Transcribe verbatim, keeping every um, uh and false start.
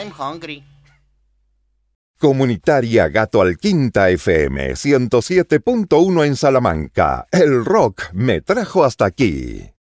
I'm hungry. Comunitaria Gato Alquinta F M ciento siete punto uno en Salamanca. El rock me trajo hasta aquí.